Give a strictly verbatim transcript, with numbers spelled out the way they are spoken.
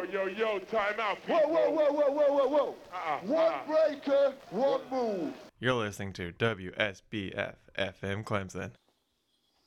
yo, yo, time out, Whoa, people. whoa, whoa, whoa, whoa, whoa, whoa. Uh-uh, One uh-uh. breaker, one move. You're listening to W S B F F M Clemson.